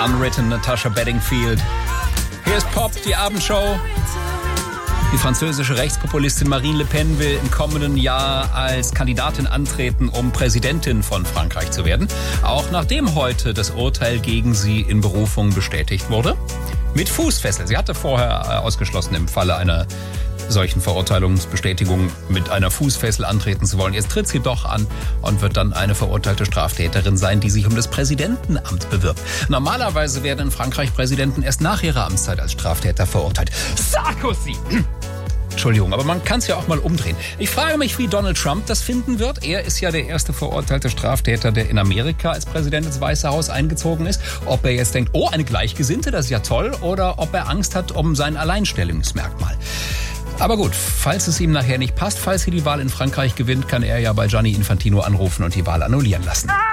Unwritten, Natasha Bedingfield. Hier ist Pop, die Abendshow. Die französische Rechtspopulistin Marine Le Pen will im kommenden Jahr als Kandidatin antreten, um Präsidentin von Frankreich zu werden. Auch nachdem heute das Urteil gegen sie in Berufung bestätigt wurde. Mit Fußfessel. Sie hatte vorher ausgeschlossen, im Falle einer solchen Verurteilungsbestätigung mit einer Fußfessel antreten zu wollen. Jetzt tritt sie doch an und wird dann eine verurteilte Straftäterin sein, die sich um das Präsidentenamt bewirbt. Normalerweise werden in Frankreich Präsidenten erst nach ihrer Amtszeit als Straftäter verurteilt. Sarkozy! Entschuldigung, aber man kann es ja auch mal umdrehen. Ich frage mich, wie Donald Trump das finden wird. Er ist ja der erste verurteilte Straftäter, der in Amerika als Präsident ins Weiße Haus eingezogen ist. Ob er jetzt denkt, oh, eine Gleichgesinnte, das ist ja toll, oder ob er Angst hat um sein Alleinstellungsmerkmal. Aber gut, falls es ihm nachher nicht passt, falls er die Wahl in Frankreich gewinnt, kann er ja bei Gianni Infantino anrufen und die Wahl annullieren lassen.